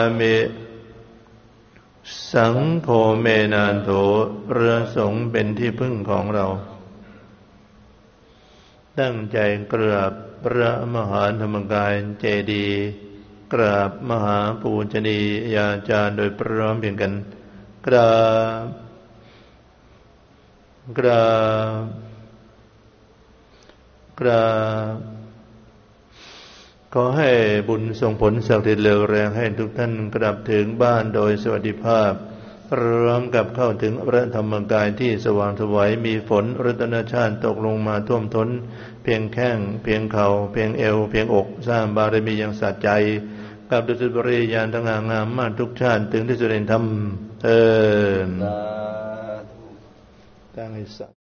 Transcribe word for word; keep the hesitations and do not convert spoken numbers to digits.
เมสังโฆเมนันโถพระสงฆ์เป็นที่พึ่งของเราตั้งใจกราบพระมหาธรรมกายเจดีย์กราบมหาปูชนียาจารย์โดยพร้อมเพรียงกันกราบกราบกราบขอให้บุญส่งผลศักดิ์สิทธิ์เร็วแรงให้ทุกท่านกลับถึงบ้านโดยสวัสดิภาพพร้อมกับเข้าถึงพระธรรมกายที่สว่างไสวมีฝนรัตนชาติตกลงมาท่วมท้นเพียงแข้งเพียงเข่าเพียงเอวเพียงอกสร้างบารมีอย่างสะใจกับดุจบริยานทั้งงามมาทุกชาติถึงที่สุดแห่งธรรมเถิดตั้งให้สั